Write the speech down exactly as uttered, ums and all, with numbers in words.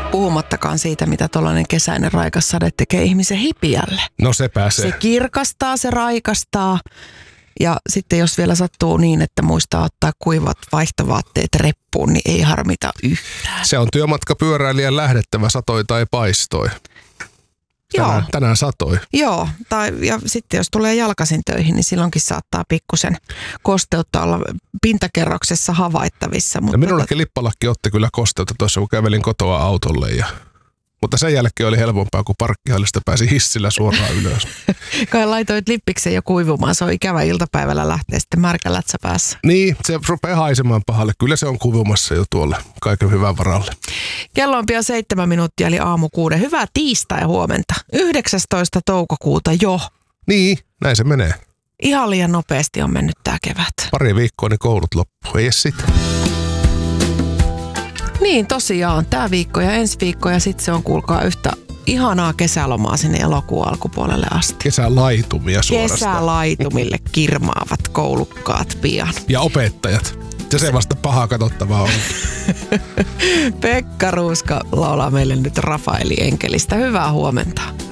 Puhumattakaan siitä, mitä tuollainen kesäinen raikas sade tekee ihmisen hipiälle. No se pääsee. Se kirkastaa, se raikastaa. Ja sitten jos vielä sattuu niin, että muistaa ottaa kuivat vaihtovaatteet reppuun, niin ei harmita yhtään. Se on työmatkapyöräilijän lähdettävä, satoi tai paistoi. Tänään, Joo. tänään satoi. Joo, tai ja sitten jos tulee jalkaisin töihin, niin silloinkin saattaa pikkusen kosteutta olla pintakerroksessa havaittavissa. Mutta ja minullakin lippalakki otti kyllä kosteutta tuossa, kun kävelin kotoa autolle. Ja, mutta sen jälkeen oli helpompaa, kun parkkihallista pääsi hissillä suoraan ylös. Kai laitoit lippiksen jo kuivumaan, se on ikävä iltapäivällä lähteä sitten märkä lätsä päässä. Niin, se rupeaa haisemaan pahalle. Kyllä se on kuivumassa jo tuolle kaiken hyvän varalle. Kello on pian seitsemän minuuttia, eli aamu kuuden. Hyvää tiistai huomenta. yhdeksästoista toukokuuta jo. Niin, näin se menee. Ihan liian nopeasti on mennyt tää kevät. Pari viikkoa, niin koulut loppuu. Ei edes sitä. Niin, tosiaan. Tää viikko ja ensi viikko ja sitten se on, kuulkaa, yhtä ihanaa kesälomaa sinne elokuun alkupuolelle asti. Kesälaitumia suorastaan. Kesälaitumille kirmaavat koulukkaat pian. Ja opettajat. Ja se vasta pahaa katsottavaa on. Pekka Ruuska laulaa meille nyt Rafaeli Enkelistä. Hyvää huomenta.